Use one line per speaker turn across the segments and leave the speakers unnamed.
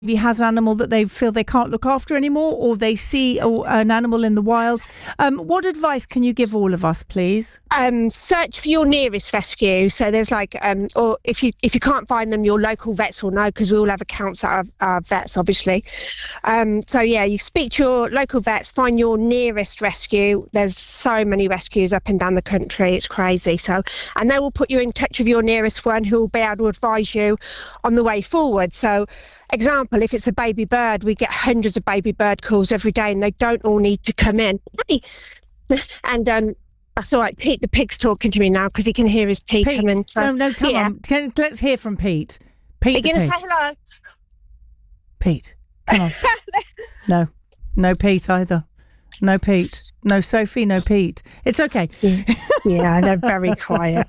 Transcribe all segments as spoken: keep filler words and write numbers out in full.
maybe has an animal that they feel they can't look after anymore, or they see a, an animal in the wild. Um, what advice can you give all of us, please?
Um, search for your nearest rescue. So there's like, um, or if you if you can't find them, your local vets will know, because we all have accounts at our, our vets, obviously. Um, so yeah, you speak to your local vets, find your nearest rescue. There's so many rescues up and down the country, it's crazy. So, and they will put you in touch with your nearest one, who will be able to advise you on the way forward. So, example, if it's a baby bird, we get hundreds of baby bird calls every day, and they don't all need to come in. And um, that's all right. Pete the pig's talking to me now because he can hear his tea
Pete,
coming. So,
no, no, come
yeah.
on. Can, let's hear from Pete. Pete,
Are you
the
going to
pig.
say hello?
Pete, come on. No, no Pete either. No Pete. No Sophie, no Pete. It's okay.
Yeah, yeah, they're very quiet.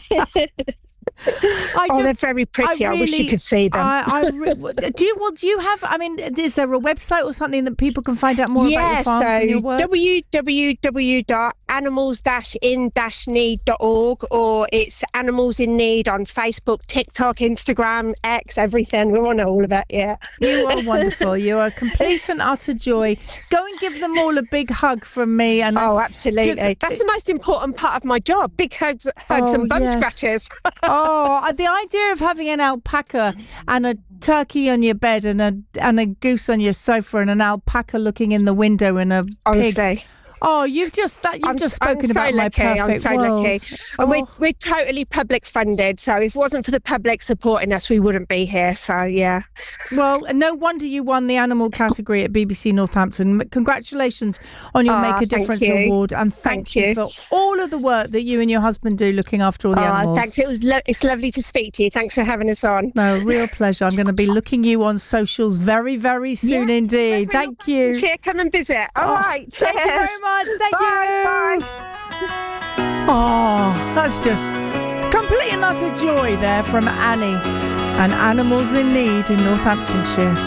I
oh,
just,
they're very pretty. I,
I, really,
I wish you could see them.
I, I re- do you? Well, do you have? I mean, is there a website or something that people can find out more
yeah,
about your farms
so
and your work?
w w w dot animals dash in dash need dot org, or it's Animals in Need on Facebook, TikTok, Instagram, X, everything. We want all of it. Yeah.
You are wonderful. You are a complete and utter joy. Go and give them all a big hug from me. And
oh, absolutely.
Just,
That's the most important part of my job. Big hugs, hugs
oh,
and bum
yes.
scratches.
Oh, the idea of having an alpaca and a turkey on your bed and a and a goose on your sofa and an alpaca looking in the window and a
Honestly.
pig. Oh, you've just that you've
I'm,
just spoken
I'm so
about
lucky.
my perfect
I'm so
world.
lucky.
Oh.
And we're, we're totally public funded, so if it wasn't for the public supporting us, we wouldn't be here. So yeah.
Well, no wonder you won the animal category at B B C Northampton. Congratulations on your
oh,
Make a Difference
you.
award, and thank,
thank
you
you
for all of the work that you and your husband do looking after all the
oh,
animals.
Thanks. It was lo- it's lovely to speak to you. Thanks for having us on.
No, real pleasure. I'm going to be looking you on socials very, very soon
yeah,
indeed. Thank you.
Cheer, come and visit. All
oh,
right.
Thank
Cheers.
you very much. Thank
bye,
you.
Bye.
Oh, that's just complete and utter joy there from Annie and Animals in Need in Northamptonshire.